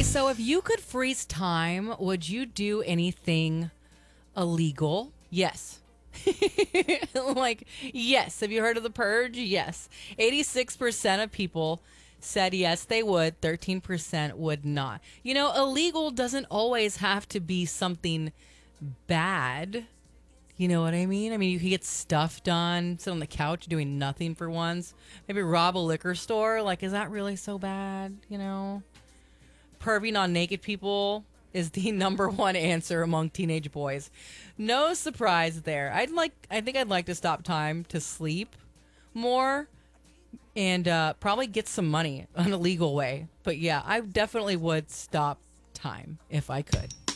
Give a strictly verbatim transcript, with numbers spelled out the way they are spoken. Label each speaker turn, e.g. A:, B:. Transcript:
A: So if you could freeze time, would you do anything illegal? Yes. Like, yes. Have you heard of the purge? Yes. eighty-six percent of people said yes, they would. thirteen percent would not. You know, illegal doesn't always have to be something bad. You know what I mean? I mean, you can get stuff done, sit on the couch doing nothing for once. Maybe rob a liquor store. Like, is that really so bad? You know? Perving on naked people is the number one answer among teenage boys. No surprise there. I'd like I think I'd like to stop time to sleep more and uh, probably get some money in a legal way. But yeah, I definitely would stop time if I could.